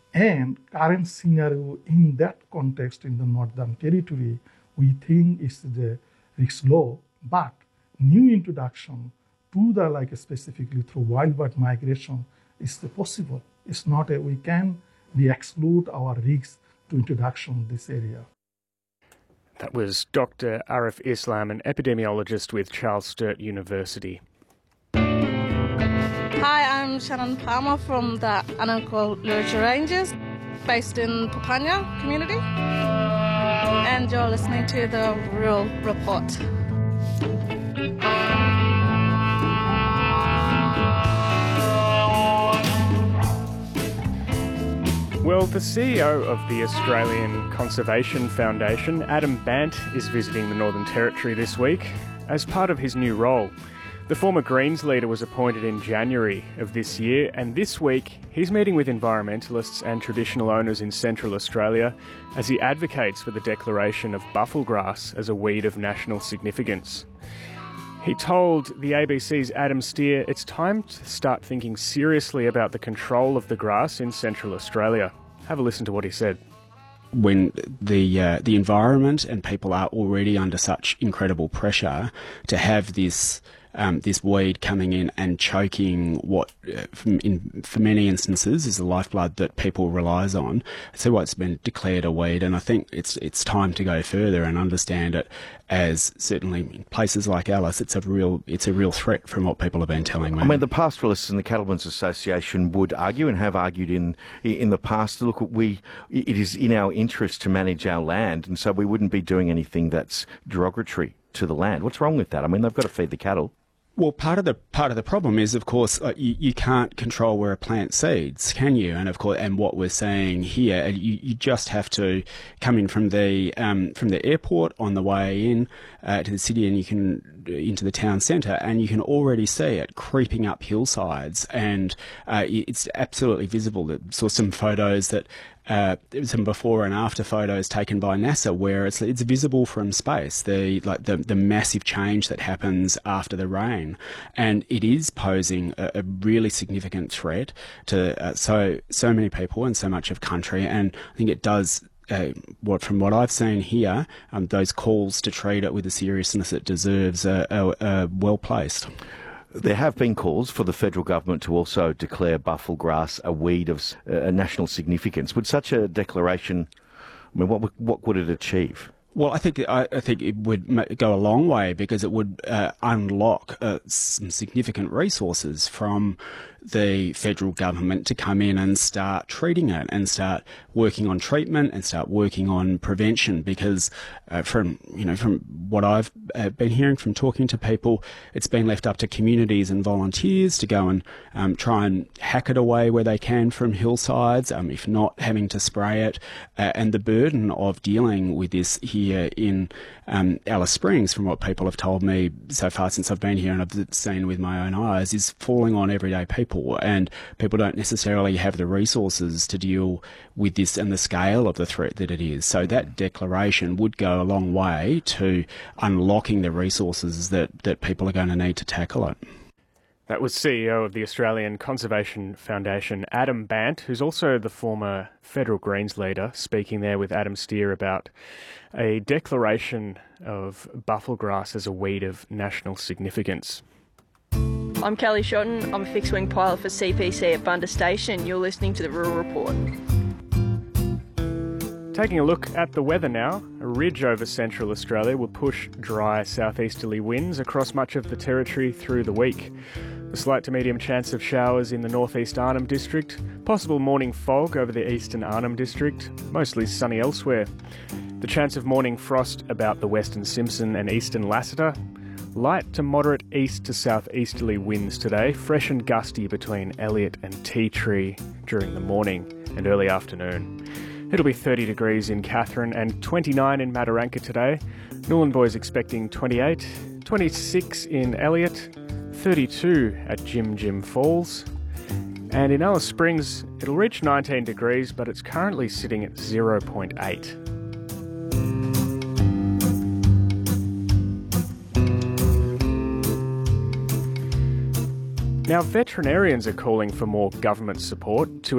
And current scenario in that context in the Northern Territory, we think is the risk low, but new introduction to the specifically through wildbird migration is possible. It's not we exclude our risks to introduction in this area. That was Dr. Arif Islam, an epidemiologist with Charles Sturt University. Hi, I'm Shannon Palmer from the Ananko Literature Rangers, based in Pupanya community. And you're listening to the Rural Report. Well, the CEO of the Australian Conservation Foundation, Adam Bandt, is visiting the Northern Territory this week as part of his new role. The former Greens leader was appointed in January of this year, and this week he's meeting with environmentalists and traditional owners in Central Australia as he advocates for the declaration of bufflegrass as a weed of national significance. He told the ABC's Adam Steer it's time to start thinking seriously about the control of the grass in Central Australia. Have a listen to what he said. When the environment and people are already under such incredible pressure, to have this weed coming in and choking what, for many instances, is the lifeblood that people relies on. So what's been declared a weed, and I think it's time to go further and understand it as, certainly in places like Alice, it's a real threat from what people have been telling me. I mean, the pastoralists and the Cattlemen's Association would argue, and have argued in the past, look, it is in our interest to manage our land, and so we wouldn't be doing anything that's derogatory to the land. What's wrong with that? I mean, they've got to feed the cattle. Well, part of the problem is, of course, you can't control where a plant seeds, can you? And of course, and what we're saying here, you just have to come in from the airport on the way in to the city, and you can into the town centre, and you can already see it creeping up hillsides, and it's absolutely visible. I saw some photos that. Some before and after photos taken by NASA where it's visible from space, the massive change that happens after the rain, and it is posing a really significant threat to so many people and so much of country, and I think it does. From what I've seen here, those calls to treat it with the seriousness it deserves are well placed. There have been calls for the federal government to also declare bufflegrass a weed of national significance. Would such a declaration, I mean, what would it achieve? Well, I think it would go a long way, because it would unlock some significant resources from the federal government to come in and start treating it and start working on treatment and start working on prevention, because from what I've been hearing from talking to people, it's been left up to communities and volunteers to go and try and hack it away where they can from hillsides, if not having to spray it, and the burden of dealing with this here in Alice Springs, from what people have told me so far since I've been here and I've seen with my own eyes, is falling on everyday people, and people don't necessarily have the resources to deal with this and the scale of the threat that it is. So that declaration would go a long way to unlocking the resources that people are going to need to tackle it. That was CEO of the Australian Conservation Foundation, Adam Bandt, who's also the former federal Greens leader, speaking there with Adam Steer about a declaration of bufflegrass as a weed of national significance. I'm Kelly Shotton. I'm a fixed-wing pilot for CPC at Bundas Station. You're listening to the Rural Report. Taking a look at the weather now, a ridge over central Australia will push dry southeasterly winds across much of the territory through the week. A slight to medium chance of showers in the northeast Arnhem District, possible morning fog over the eastern Arnhem District, mostly sunny elsewhere. The chance of morning frost about the western Simpson and eastern Lassiter. Light to moderate east to southeasterly winds today, fresh and gusty between Elliot and Tea Tree during the morning and early afternoon. It'll be 30 degrees in Katherine and 29 in Mataranka today. Nhulunbuy expecting 28, 26 in Elliot, 32 at Jim Jim Falls. And in Alice Springs, it'll reach 19 degrees, but it's currently sitting at 0.8. Now, veterinarians are calling for more government support to